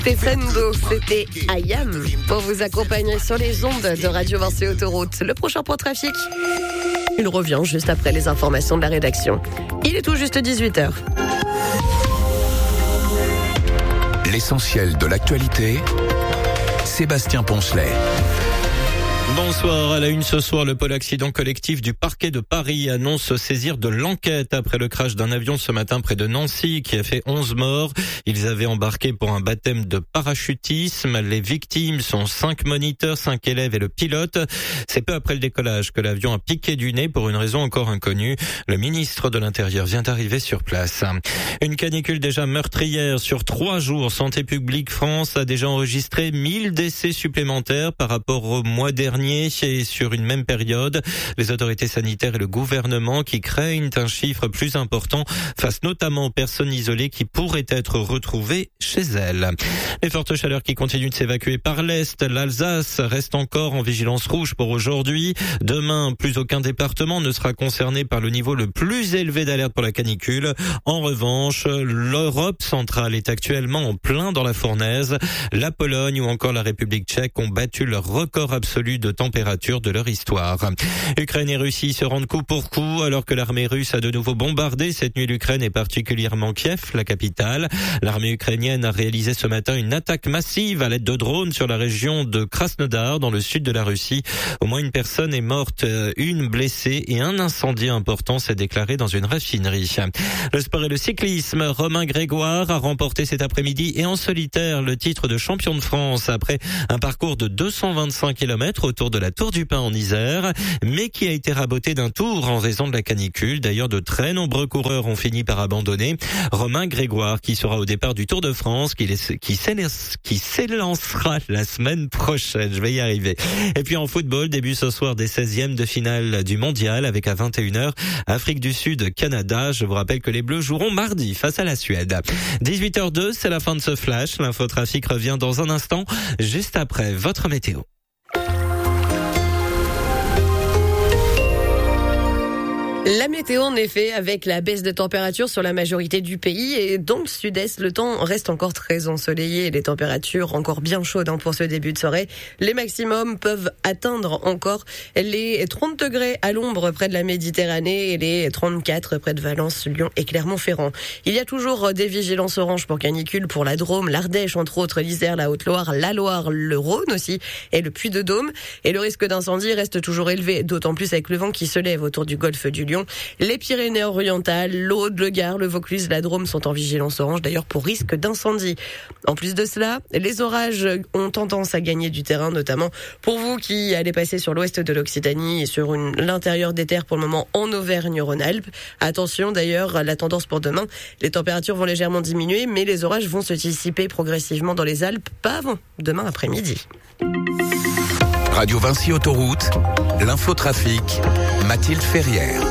Tessendo, c'était Ayam pour vous accompagner sur les ondes de Radio Vinci Autoroute. Le prochain point trafic, il revient juste après les informations de la rédaction. Il est tout juste 18h. L'essentiel de l'actualité, Sébastien Poncelet. Bonsoir. À la une ce soir, le pôle accident collectif du parquet de Paris annonce saisir de l'enquête après le crash d'un avion ce matin près de Nancy qui a fait 11 morts. Ils avaient embarqué pour un baptême de parachutisme. Les victimes sont 5 moniteurs, 5 élèves et le pilote. C'est peu après le décollage que l'avion a piqué du nez pour une raison encore inconnue. Le ministre de l'Intérieur vient d'arriver sur place. Une canicule déjà meurtrière sur 3 jours. Santé publique France a déjà enregistré 1000 décès supplémentaires par rapport au mois dernier. Et sur une même période, les autorités sanitaires et le gouvernement qui craignent un chiffre plus important face notamment aux personnes isolées qui pourraient être retrouvées chez elles. Les fortes chaleurs qui continuent de s'évacuer par l'Est, l'Alsace reste encore en vigilance rouge pour aujourd'hui. Demain, plus aucun département ne sera concerné par le niveau le plus élevé d'alerte pour la canicule. En revanche, l'Europe centrale est actuellement en plein dans la fournaise. La Pologne ou encore la République tchèque ont battu leur record absolu de température de leur histoire. Ukraine et Russie se rendent coup pour coup alors que l'armée russe a de nouveau bombardé cette nuit l'Ukraine et particulièrement Kiev, la capitale. L'armée ukrainienne a réalisé ce matin une attaque massive à l'aide de drones sur la région de Krasnodar dans le sud de la Russie. Au moins une personne est morte, une blessée et un incendie important s'est déclaré dans une raffinerie. Le sport et le cyclisme, Romain Grégoire a remporté cet après-midi et en solitaire le titre de champion de France après un parcours de 225 km autour de la Tour du Pin en Isère, mais qui a été raboté d'un tour en raison de la canicule. D'ailleurs, de très nombreux coureurs ont fini par abandonner. Romain Grégoire, qui sera au départ du Tour de France, qui s'élancera la semaine prochaine. Je vais y arriver. Et puis en football, début ce soir des 16e de finale du mondial avec à 21h Afrique du Sud, Canada. Je vous rappelle que les Bleus joueront mardi face à la Suède. 18h02, c'est la fin de ce flash. L'infotrafic revient dans un instant, juste après votre météo. La météo, en effet, avec la baisse de température sur la majorité du pays et dans le sud-est, le temps reste encore très ensoleillé et les températures encore bien chaudes pour ce début de soirée. Les maximums peuvent atteindre encore les 30 degrés à l'ombre près de la Méditerranée et les 34 près de Valence, Lyon et Clermont-Ferrand. Il y a toujours des vigilances oranges pour canicule pour la Drôme, l'Ardèche, entre autres l'Isère, la Haute-Loire, la Loire, le Rhône aussi et le Puy-de-Dôme. Et le risque d'incendie reste toujours élevé, d'autant plus avec le vent qui se lève autour du golfe du Lion. Les Pyrénées-Orientales, l'Aude, le Gard, le Vaucluse, la Drôme sont en vigilance orange d'ailleurs pour risque d'incendie. En plus de cela, les orages ont tendance à gagner du terrain, notamment pour vous qui allez passer sur l'ouest de l'Occitanie et sur l'intérieur des terres pour le moment en Auvergne-Rhône-Alpes. Attention d'ailleurs, la tendance pour demain, les températures vont légèrement diminuer, mais les orages vont se dissiper progressivement dans les Alpes, pas avant demain après-midi. Radio Vinci Autoroute, l'infotrafic, Mathilde Ferrière.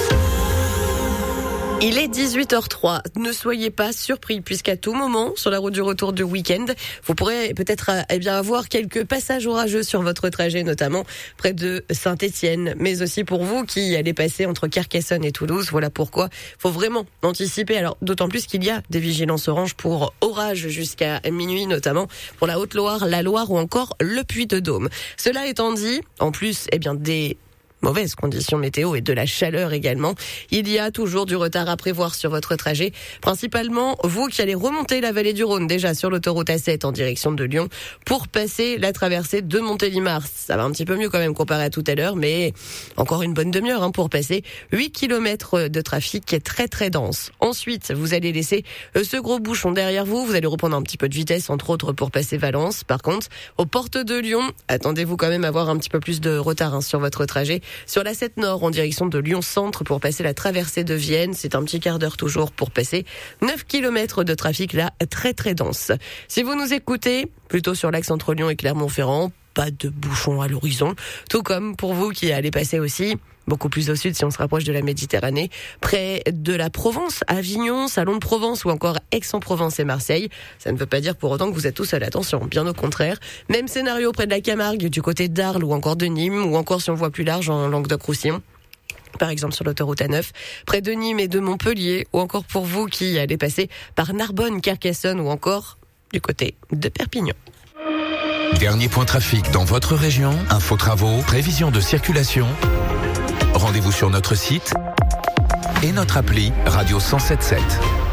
Il est 18h03. Ne soyez pas surpris puisqu'à tout moment, sur la route du retour du week-end, vous pourrez peut-être avoir quelques passages orageux sur votre trajet, notamment près de Saint-Étienne, mais aussi pour vous qui allez passer entre Carcassonne et Toulouse. Voilà pourquoi faut vraiment anticiper. Alors, d'autant plus qu'il y a des vigilances oranges pour orages jusqu'à minuit, notamment pour la Haute-Loire, la Loire ou encore le Puy-de-Dôme. Cela étant dit, en plus, des mauvaises conditions météo et de la chaleur également. Il y a toujours du retard à prévoir sur votre trajet, principalement vous qui allez remonter la vallée du Rhône déjà sur l'autoroute A7 en direction de Lyon pour passer la traversée de Montélimar. Ça va un petit peu mieux quand même comparé à tout à l'heure, mais encore une bonne demi-heure pour passer 8 km de trafic qui est très très dense. Ensuite, vous allez laisser ce gros bouchon derrière vous. Vous allez reprendre un petit peu de vitesse, entre autres pour passer Valence. Par contre, aux portes de Lyon, attendez-vous quand même à avoir un petit peu plus de retard sur votre trajet. Sur la 7 Nord en direction de Lyon-Centre pour passer la traversée de Vienne, c'est un petit quart d'heure toujours pour passer 9 km de trafic là, très très dense. Si vous nous écoutez, plutôt sur l'axe entre Lyon et Clermont-Ferrand, pas de bouchons à l'horizon, tout comme pour vous qui allez passer aussi beaucoup plus au sud si on se rapproche de la Méditerranée, près de la Provence, Avignon, Salon de Provence ou encore Aix-en-Provence et Marseille. Ça ne veut pas dire pour autant que vous êtes tout seul, attention, bien au contraire. Même scénario près de la Camargue, du côté d'Arles ou encore de Nîmes, ou encore si on voit plus large en Languedoc-Roussillon. Par exemple sur l'autoroute A9, près de Nîmes et de Montpellier, ou encore pour vous qui allez passer par Narbonne, Carcassonne ou encore du côté de Perpignan. Dernier point trafic dans votre région, info travaux, prévision de circulation. Rendez-vous sur notre site et notre appli Radio 107.7.